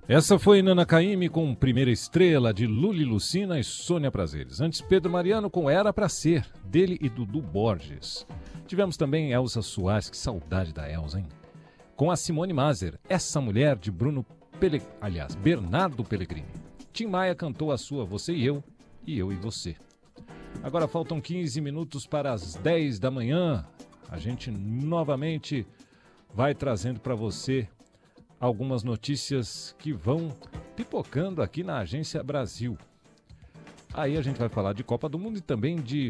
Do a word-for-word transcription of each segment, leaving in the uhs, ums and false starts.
Essa foi Nana Caymmi com Primeira Estrela, de Luli Lucina e Sônia Prazeres. Antes, Pedro Mariano com Era Pra Ser, dele e Dudu Borges. Tivemos também Elza Soares, que saudade da Elza, hein? Com a Simone Maser, Essa Mulher, de Bruno Pele... aliás, Bernardo Pellegrini. Tim Maia cantou a sua Você e Eu, e Eu e Você. Agora faltam quinze minutos para as dez da manhã. A gente novamente vai trazendo para você algumas notícias que vão pipocando aqui na Agência Brasil. Aí a gente vai falar de Copa do Mundo e também de,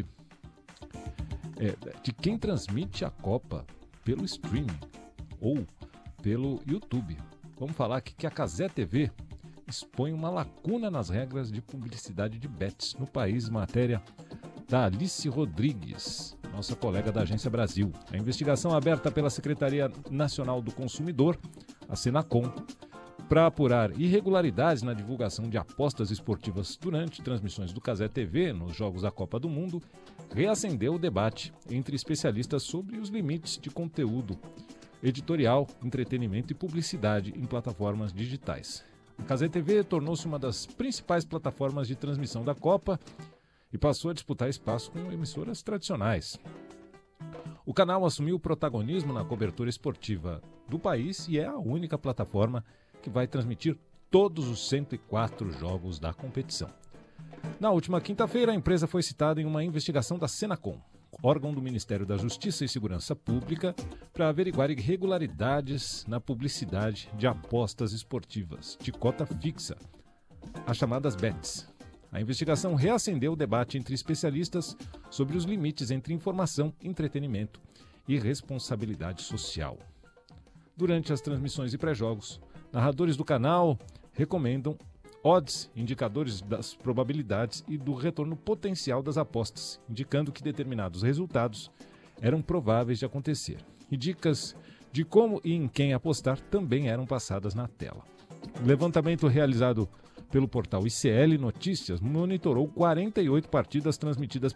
é, de quem transmite a Copa pelo streaming ou pelo YouTube. Vamos falar aqui que a Cazé T V expõe uma lacuna nas regras de publicidade de bets no país, matéria da Alice Rodrigues, nossa colega da Agência Brasil. A investigação aberta pela Secretaria Nacional do Consumidor, a Senacom, para apurar irregularidades na divulgação de apostas esportivas durante transmissões do Cazé T V nos Jogos da Copa do Mundo, reacendeu o debate entre especialistas sobre os limites de conteúdo editorial, entretenimento e publicidade em plataformas digitais. A Cazé T V tornou-se uma das principais plataformas de transmissão da Copa e passou a disputar espaço com emissoras tradicionais. O canal assumiu o protagonismo na cobertura esportiva do país e é a única plataforma que vai transmitir todos os cento e quatro jogos da competição. Na última quinta-feira, a empresa foi citada em uma investigação da Senacom, órgão do Ministério da Justiça e Segurança Pública, para averiguar irregularidades na publicidade de apostas esportivas de cota fixa, as chamadas bets. A investigação reacendeu o debate entre especialistas sobre os limites entre informação, entretenimento e responsabilidade social. Durante as transmissões e pré-jogos, narradores do canal recomendam odds, indicadores das probabilidades e do retorno potencial das apostas, indicando que determinados resultados eram prováveis de acontecer. E dicas de como e em quem apostar também eram passadas na tela. O levantamento realizado pelo portal I C L Notícias monitorou quarenta e oito partidas transmitidas